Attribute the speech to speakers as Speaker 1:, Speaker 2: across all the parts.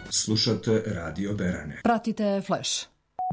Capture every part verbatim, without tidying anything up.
Speaker 1: Slušate Radio Berane.
Speaker 2: Pratite Flash.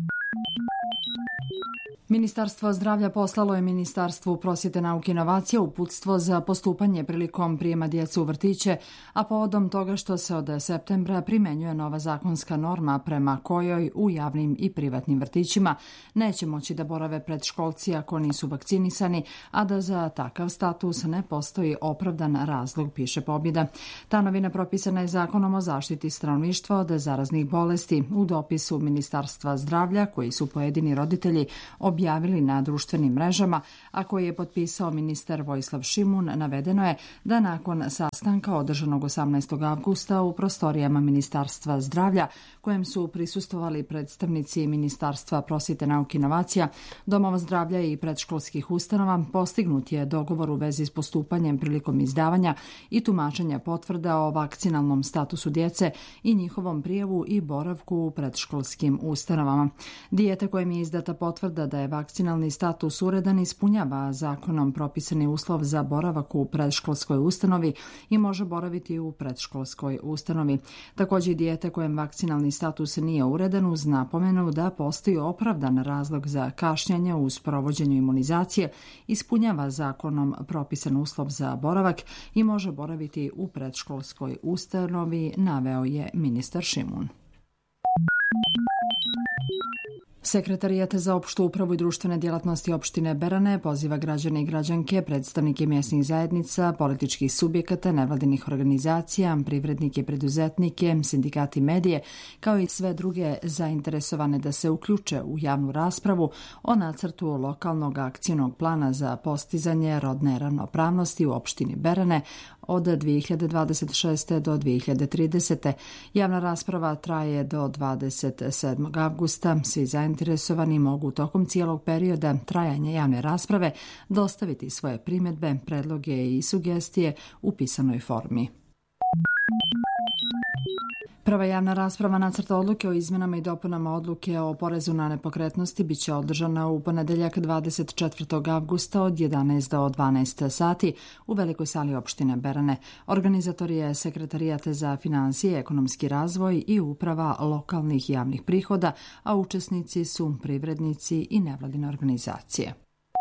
Speaker 2: Ministarstvo zdravlja poslalo je Ministarstvu prosvjete, nauke i inovacija uputstvo za postupanje prilikom prijema djece u vrtiće, a povodom toga što se od septembra primenjuje nova zakonska norma prema kojoj u javnim i privatnim vrtićima neće moći da borave predškolci ako nisu vakcinisani, a da za takav status ne postoji opravdan razlog, piše Pobjeda. Ta novina propisana je Zakonom o zaštiti stanovništva od zaraznih bolesti. U dopisu Ministarstva zdravlja, koji su pojedini roditelji objavili javili na društvenim mrežama, a koji je potpisao ministar Vojislav Šimun, navedeno je da nakon sastanka održanog osamnaestog avgusta u prostorijama Ministarstva zdravlja, kojem su prisustvovali predstavnici Ministarstva prosvjete, nauke i inovacija, domova zdravlja i predškolskih ustanova, postignut je dogovor u vezi s postupanjem prilikom izdavanja i tumačenja potvrda o vakcinalnom statusu djece i njihovom prijavu i boravku u predškolskim ustanovama. Dijete kojem je izdata potvrda da je vakcinalni status uredan ispunjava zakonom propisani uslov za boravak u predškolskoj ustanovi i može boraviti u predškolskoj ustanovi. Također, dijete kojem vakcinalni status nije uredan uz napomenu da postoji opravdan razlog za kašnjenje u sprovođenju imunizacije ispunjava zakonom propisan uslov za boravak i može boraviti u predškolskoj ustanovi, naveo je ministar Šimun. Sekretarijat za opštu upravu i društvene djelatnosti opštine Berane poziva građane i građanke, predstavnike mjesnih zajednica, političkih subjekata, nevladinih organizacija, privrednike, preduzetnike, sindikati, medije, kao i sve druge zainteresovane da se uključe u javnu raspravu o nacrtu lokalnog akcijnog plana za postizanje rodne ravnopravnosti u opštini Berane od dvije hiljade dvadeset šeste. do dvije hiljade tridesete. Javna rasprava traje do dvadeset sedmog avgusta. Svi zainteresovani mogu tokom cijelog perioda trajanja javne rasprave dostaviti svoje primjedbe, predloge i sugestije u pisanoj formi. Prva javna rasprava nacrta odluke o izmjenama i dopunama odluke o porezu na nepokretnosti biće održana u ponedeljak dvadeset četvrtog avgusta od jedanaest do dvanaest sati u velikoj sali opštine Berane. Organizator je Sekretarijat za financije, ekonomski razvoj i uprava lokalnih javnih prihoda, a učesnici su privrednici i nevladine organizacije.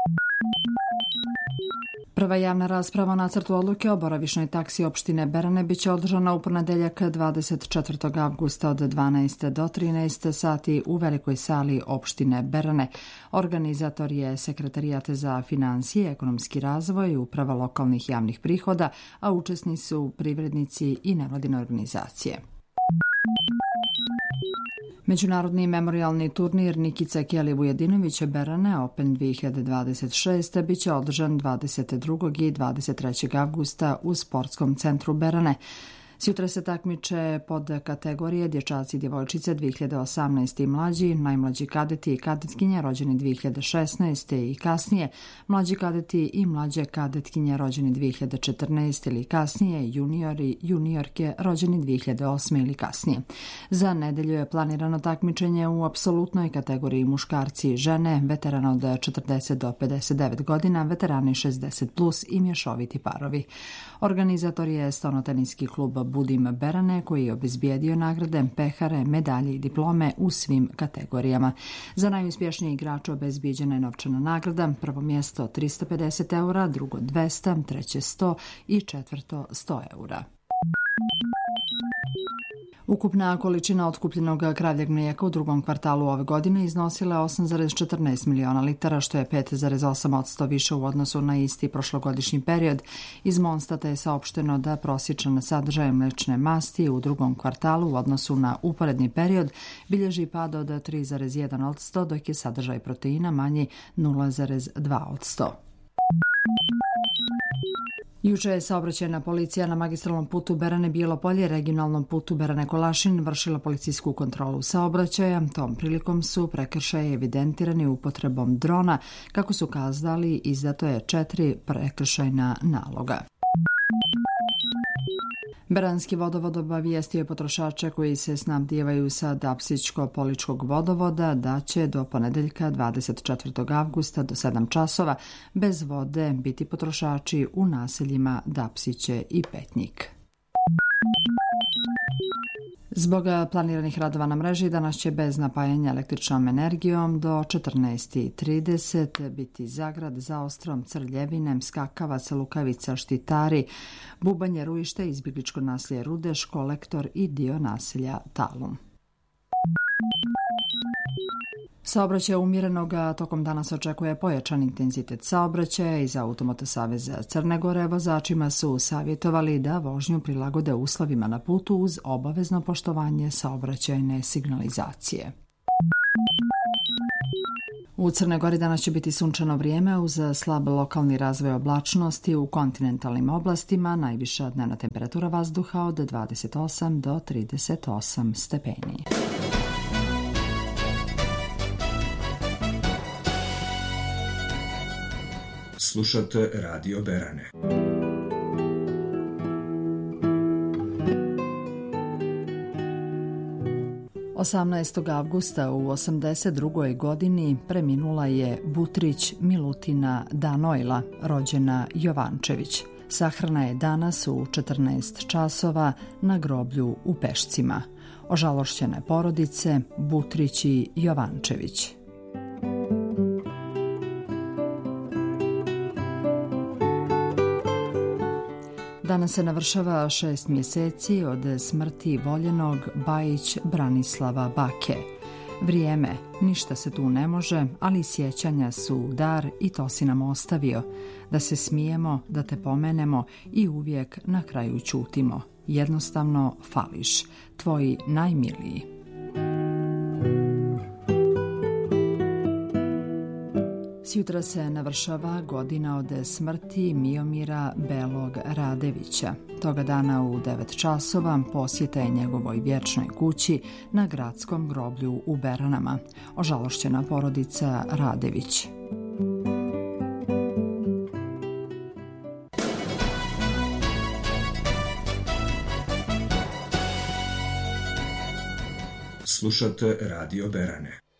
Speaker 2: Prva javna rasprava o nacrtu odluke o boravišnoj taksi opštine Berane biće održana u ponedeljak dvadeset četvrtog avgusta od dvanaest do trinaest sati u velikoj sali opštine Berane. Organizator je Sekretarijat za financije, ekonomski razvoj i uprava lokalnih javnih prihoda, a učesnici su privrednici i nevladine organizacije. Međunarodni memorijalni turnir Nikica Kelly Vujadinović Berane Open dvije hiljade dvadeset šeste biće održan dvadeset drugog i dvadeset trećeg avgusta u Sportskom centru Berane. Sutra se takmiče pod kategorije dječaci i djevojčice dvije hiljade osamnaeste i mlađi, najmlađi kadeti i kadetkinje rođeni dvije hiljade šesnaeste i kasnije, mlađi kadeti i mlađe kadetkinje rođeni dvije hiljade četrnaeste ili kasnije, juniori, juniorke rođeni dvije hiljade osme ili kasnije. Za nedelju je planirano takmičenje u apsolutnoj kategoriji muškarci i žene, veterana od četrdeset do pedeset devet godina, veterani šezdeset plus i mješoviti parovi. Organizator je Stonoteniski klub Budim Berane, koji je obezbijedio nagrade, pehare, medalje i diplome u svim kategorijama. Za najuspješniji igrač obezbijeđena je novčana nagrada, prvo mjesto tristo pedeset eura, drugo dvesta, treće sto i četvrto sto eura. Ukupna količina otkupljenog kravljeg mlijeka u drugom kvartalu ove godine iznosila je osam zarez četrnaest miliona litara, što je pet zarez osam posto više u odnosu na isti prošlogodišnji period. Iz Monstata je saopšteno da prosječan sadržaj mliječne masti u drugom kvartalu u odnosu na uporedni period bilježi pad od tri zarez jedan posto, dok je sadržaj proteina manji nula zarez dva posto. Juče je saobraćajna policija na magistralnom putu Berane-Bijelo Polje, regionalnom putu Berane-Kolašin, vršila policijsku kontrolu saobraćaja. Tom prilikom su prekršaji evidentirani upotrebom drona. Kako su kazali, izdato je četiri prekršajna naloga. Beranski vodovod obavijestio je potrošače koji se snabdijevaju sa Dapsičko-Poličkog vodovoda da će do ponedeljka dvadeset četvrtog avgusta do sedam časova bez vode biti potrošači u naseljima Dapsiće i Petnjik. Zbog planiranih radova na mreži danas će bez napajanja električnom energijom do četrnaest i trideset biti Zagrad, Zaostrom, Crljevinem, Skakavac, Lukavica, Štitari, Bubanje, Ruište, izbjegličko naselje Rudeš, Kolektor i dio naselja Talum. Saobraćaj umjerenog, tokom dana se očekuje pojačan intenzitet saobraćaja. Iz Automoto saveza Crne Gore vozačima su savjetovali da vožnju prilagode uslovima na putu uz obavezno poštovanje saobraćajne signalizacije. U Crnoj Gori danas će biti sunčano vrijeme uz slab lokalni razvoj oblačnosti u kontinentalnim oblastima, najviša dnevna temperatura vazduha od dvadeset osam do trideset osam stepeni.
Speaker 1: Slušate Radio Berane.
Speaker 2: osamnaestog avgusta u osamdeset drugoj godini preminula je Butrić Milutina Danojla, rođena Jovančević. Sahrana je danas u četrnaest časova na groblju u Pešcima. Ožalošćene porodice Butrić i Jovančević. Danas se navršava šest mjeseci od smrti voljenog Bajić Branislava Bake. Vrijeme, ništa se tu ne može, ali sjećanja su dar i to si nam ostavio. Da se smijemo, da te pomenemo i uvijek na kraju ćutimo. Jednostavno fališ. Tvoji najmiliji. Sjutra se navršava godina od smrti Miomira Belog Radevića. Toga dana u devet časova posjeta je njegovoj vječnoj kući na gradskom groblju u Beranama. Ožalošćena porodica Radević.
Speaker 1: Slušate Radio Berane.